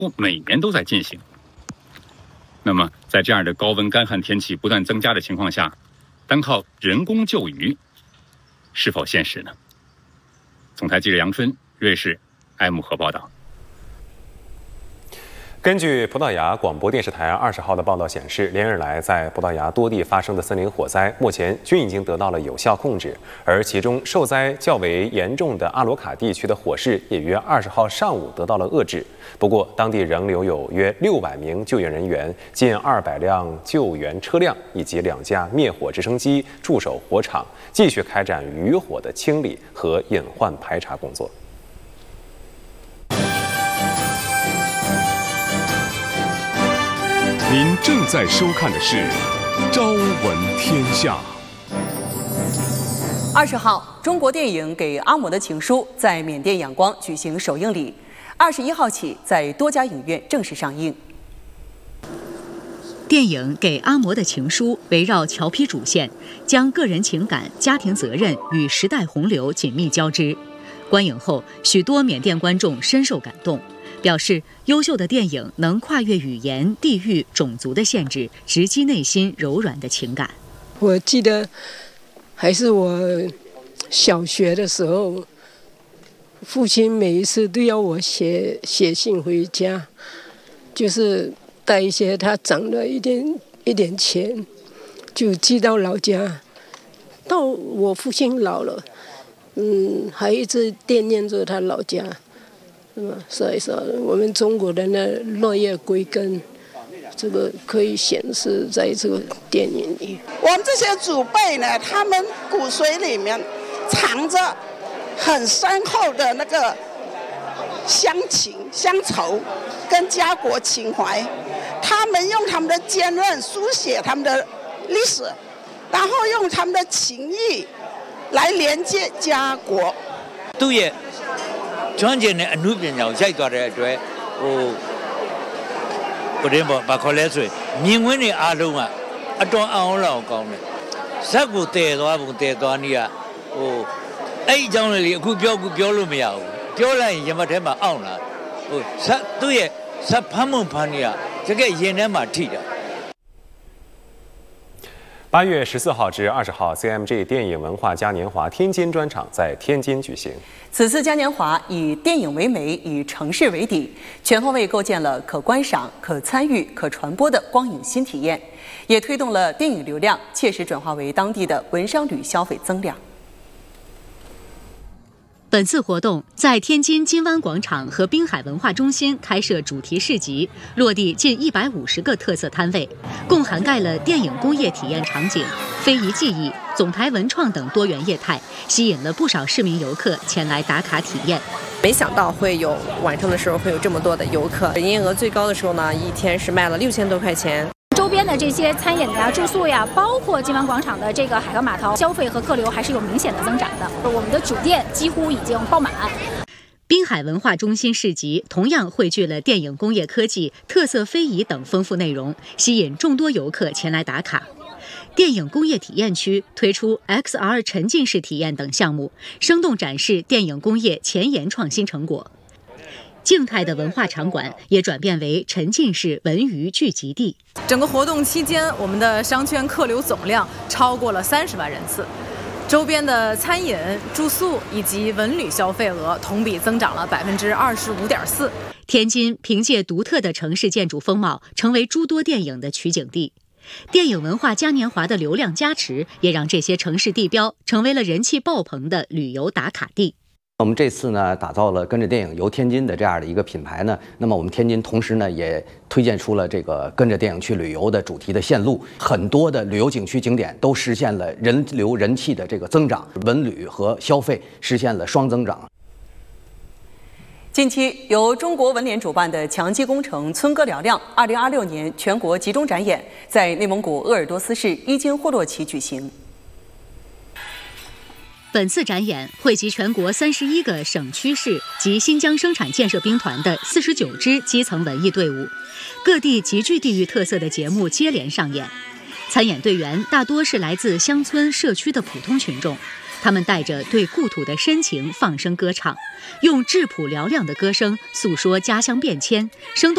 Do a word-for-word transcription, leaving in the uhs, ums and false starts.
乎每年都在进行。那么，在这样的高温干旱天气不断增加的情况下，单靠人工救鱼是否现实呢？总台记者杨春，瑞士埃姆河报道。 根据葡萄牙广播电视台二十号的报道显示，连日来在葡萄牙多地发生的森林火灾，目前均已经得到了有效控制。而其中受灾较为严重的阿罗卡地区的火势，也约二十号上午得到了遏制。不过，当地仍留有约六百名救援人员、近二百辆救援车辆以及两架灭火直升机驻守火场，继续开展余火的清理和隐患排查工作。 您正在收看的是《朝闻天下》。 二十号，中国电影《给阿嬷的情书》在缅甸仰光举行首映礼，二十一号起在多家影院正式上映。 电影《给阿嬷的情书》围绕乔皮主线，将个人情感、家庭责任与时代洪流紧密交织。观影后，许多缅甸观众深受感动。表示优秀的电影能跨越语言、地域、种族的限制，直击内心柔软的情感。 我记得还是我小学的时候，父亲每一次都要我写写信回家，就是带一些他涨了一点一点钱，就寄到老家。到我父亲老了，嗯，还一直惦念着他老家。所以说，我们中国人的落叶归根，这个可以显示在这个电影里。 我们这些祖辈呢，他们骨髓里面藏着很深厚的那个乡情、乡愁跟家国情怀。他们用他们的坚韧书写他们的历史，然后用他们的情谊来连接家国。 都也。전쟁의누비냐자기가래줘어그래뭐바콜레스민원의아롱아어떤아올라고네 자꾸 대도하고 대도하니야 어အဲ့အကြောင်းလေးအခုပြောခုပြောလို့မရဘူးပြောလိုက်ရင်ရမထဲမှာအောင့်လာဟိုဇက်သူ့ရဲ့ဇက်ဖမ်းမဖမ်းနေရတကယ်ရင်ထဲမှာထိတာ八月十四号至二十号 ，C M G 电影文化嘉年华天津专场在天津举行。 此次嘉年华以电影为媒，以城市为底，全方位构建了可观赏、可参与、可传播的光影新体验，也推动了电影流量切实转化为当地的文商旅消费增量。 本次活动在天津金湾广场和滨海文化中心开设主题市集，落地近一百五十个特色摊位，共涵盖了电影工业体验场景、非遗技艺、总台文创等多元业态，吸引了不少市民游客前来打卡体验。 没想到会有晚上的时候会有这么多的游客，营业额最高的时候呢，一天是卖了六千多块钱。 周边的这些餐饮呀、住宿呀，包括金湾广场的这个海河码头，消费和客流还是有明显的增长的。我们的主店几乎已经爆满。 滨海文化中心市集同样汇聚了电影、工业科技、特色非遗等丰富内容，吸引众多游客前来打卡。电影工业体验区推出 X R 沉浸式体验等项目，生动展示电影工业前沿创新成果。静态的文化场馆也转变为沉浸式文娱聚集地。 整个活动期间，我们的商圈客流总量超过了三十万人次，周边的餐饮、住宿以及文旅消费额同比增长了百分之二十五点四。 天津凭借独特的城市建筑风貌，成为诸多电影的取景地。电影文化嘉年华的流量加持，也让这些城市地标成为了人气爆棚的旅游打卡地。 我们这次呢，打造了跟着电影游天津的这样的一个品牌呢。那么我们天津同时呢，也推荐出了这个跟着电影去旅游的主题的线路，很多的旅游景区景点都实现了人流人气的这个增长，文旅和消费实现了双增长。 近期由中国文联主办的强基工程村歌嘹亮二零二六年全国集中展演在内蒙古鄂尔多斯市伊金霍洛旗举行。 本次展演汇集全国三十一个省区市及新疆生产建设兵团的四十九支基层文艺队伍，各地极具地域特色的节目接连上演。参演队员大多是来自乡村社区的普通群众，他们带着对故土的深情放声歌唱，用质朴嘹亮的歌声诉说家乡变迁，生动